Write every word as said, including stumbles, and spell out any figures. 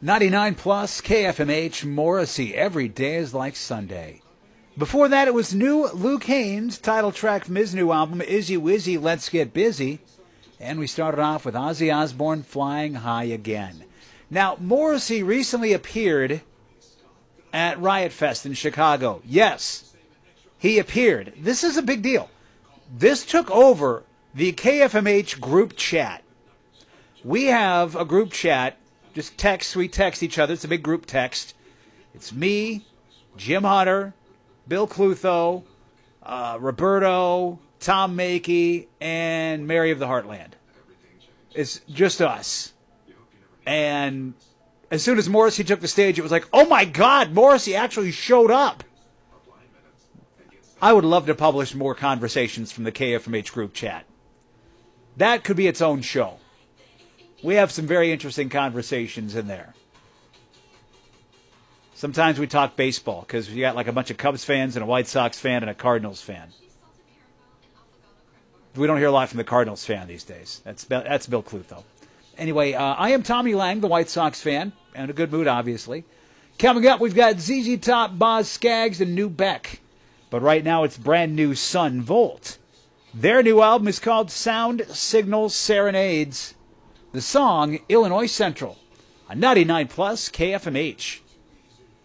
ninety-nine plus K F M H, Morrissey, Every Day is Like Sunday. Before that, it was new Luke Haines, title track from his new album, Izzy Wizzy, Let's Get Busy. And we started off with Ozzy Osbourne, Flying High Again. Now, Morrissey recently appeared at Riot Fest in Chicago. Yes, he appeared. This is a big deal. This took over the K F M H group chat. We have a group chat, just text, we text each other. It's a big group text. It's me, Jim Hunter, Bill Clutho, uh, Roberto, Tom Makey, and Mary of the Heartland. It's just us. And as soon as Morrissey took the stage, it was like, oh my God, Morrissey actually showed up. I would love to publish more conversations from the K F M H group chat. That could be its own show. We have some very interesting conversations in there. Sometimes we talk baseball because we got like a bunch of Cubs fans and a White Sox fan and a Cardinals fan. We don't hear a lot from the Cardinals fan these days. That's that's Bill Clutho. Anyway, uh, I am Tommy Lang, the White Sox fan, and in a good mood, obviously. Coming up, we've got Z Z Top, Boz Scaggs, and New Beck. But right now, it's brand new Son Volt. Their new album is called Sound Signal Serenades. The song, Illinois Central, on ninety-nine plus K F M H.